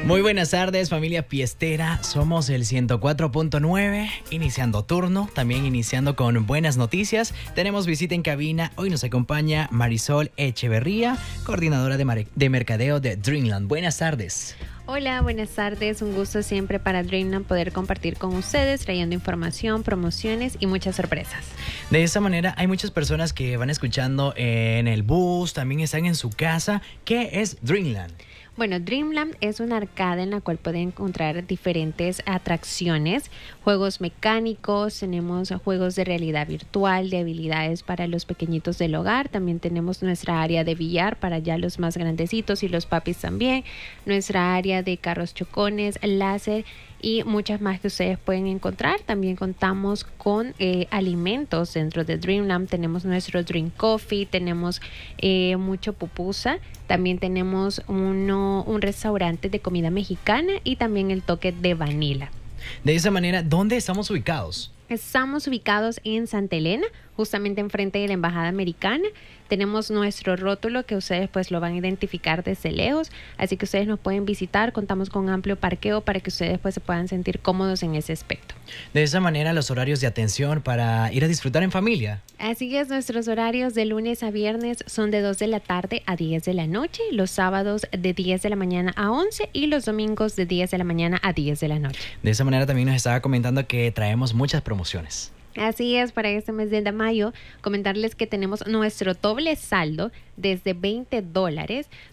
Muy buenas tardes, familia fiestera. Somos el 104.9, iniciando turno, también iniciando con buenas noticias. Tenemos visita en cabina. Hoy nos acompaña Marisol Echeverría, coordinadora de mercadeo de Dreamland. Buenas tardes. Hola, buenas tardes. Un gusto siempre para Dreamland poder compartir con ustedes, trayendo información, promociones y muchas sorpresas. De esta manera, hay muchas personas que van escuchando en el bus, también están en su casa. ¿Qué es Dreamland? Bueno, Dreamland es una arcade en la cual pueden encontrar diferentes atracciones, juegos mecánicos, tenemos juegos de realidad virtual, de habilidades para los pequeñitos del hogar, también tenemos nuestra área de billar para ya los más grandecitos y los papis también, nuestra área de carros chocones, láser y muchas más que ustedes pueden encontrar. También contamos con alimentos dentro de Dreamland. Tenemos nuestro Dream Coffee, tenemos mucho pupusa, también tenemos un restaurante de comida mexicana y también el toque de vanilla. De esa manera, ¿dónde estamos ubicados? Estamos ubicados en Santa Elena, justamente enfrente de la Embajada Americana. Tenemos nuestro rótulo que ustedes pues lo van a identificar desde lejos, así que ustedes nos pueden visitar. Contamos con amplio parqueo para que ustedes pues se puedan sentir cómodos en ese aspecto. De esa manera, los horarios de atención para ir a disfrutar en familia. Así es, nuestros horarios de lunes a viernes son de 2 de la tarde a 10 de la noche, los sábados de 10 de la mañana a 11 y los domingos de 10 de la mañana a 10 de la noche. De esa manera también nos estaba comentando que traemos muchas promociones. Así es, para este mes de mayo, comentarles que tenemos nuestro doble saldo desde $20,